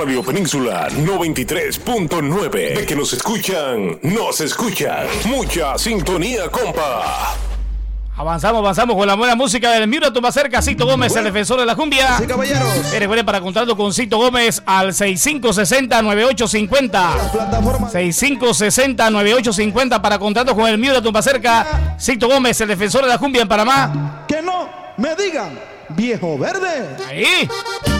Radio Península 93.9. De que nos escuchan. Mucha sintonía, compa. Avanzamos con la buena música del Miura tu más cerca, Cito Gómez, el defensor de la cumbia. Sí, caballeros. Recuerden, para contrato con Cito Gómez al 6560-9850. 6560-9850 para contrato con el Miura tu más cerca, Cito Gómez, el defensor de la cumbia en Panamá. Que no me digan viejo verde. Ahí.